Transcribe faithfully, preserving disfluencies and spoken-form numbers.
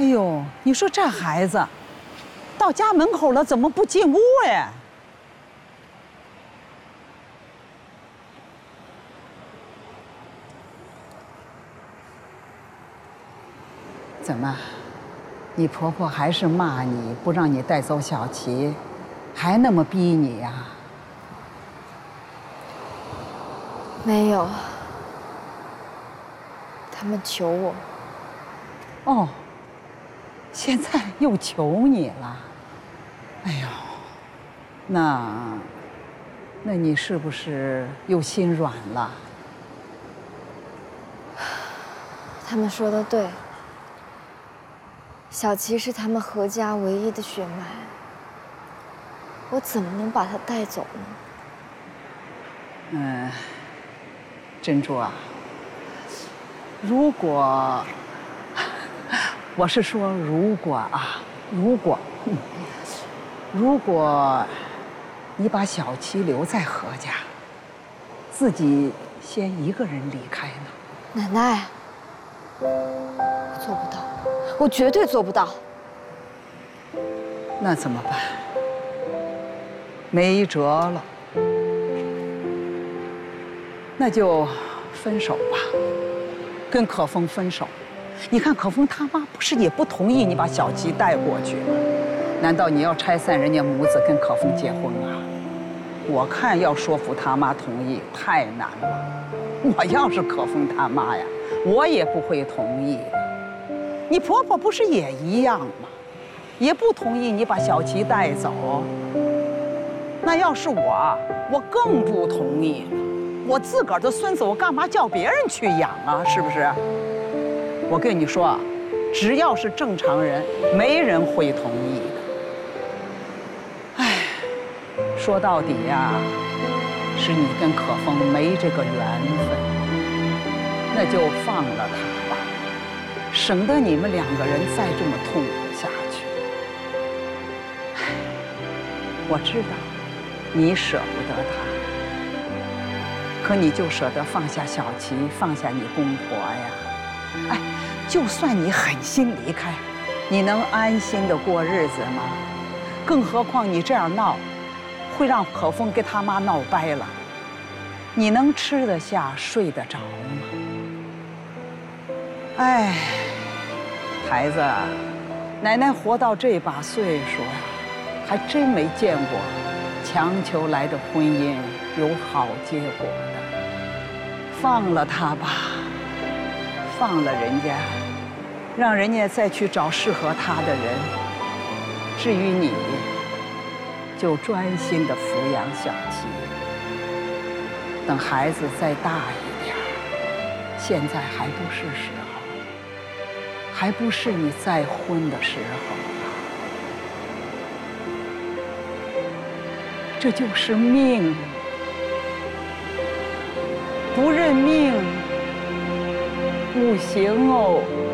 哎呦，你说这孩子，到家门口了怎么不进屋呀？怎么，你婆婆还是骂你，不让你带走小琪，还那么逼你呀？ 没有，他们求我。 哦，现在又求你了。哎呦，那，那你是不是又心软了？ 他们说的对，小琪是他们何家唯一的血脉，我怎么能把她带走呢？ 嗯，珍珠啊，如果，我是说如果啊，如果，如果你把小琪留在何家，自己先一个人离开呢？ 奶奶，我做不到，我绝对做不到。 那怎么办？没辙了，那就分手吧，跟可风分手。你看可风他妈不是也不同意你把小琪带过去吗？难道你要拆散人家母子跟可风结婚啊？我看要说服他妈同意太难了。我要是可风他妈呀，我也不会同意的。你婆婆不是也一样吗？也不同意你把小琪带走。那要是我，我更不同意了。我自个儿的孙子，我干嘛叫别人去养啊？是不是？我跟你说啊，只要是正常人，没人会同意的。哎，说到底呀，是你跟可风没这个缘分，那就放了他吧，省得你们两个人再这么痛苦下去。哎，我知道你舍不得他，可你就舍得放下小琪，放下你公婆呀？哎，就算你狠心离开，你能安心的过日子吗？更何况你这样闹，会让可风跟他妈闹掰了，你能吃得下、睡得着吗？哎，孩子，奶奶活到这把岁数呀，还真没见过强求来的婚姻有好结果的。放了他吧，放了人家，让人家再去找适合他的人。至于你，就专心的抚养小琪。等孩子再大一点，现在还不是时候，还不是你再婚的时候啊。这就是命，不认命不行哦。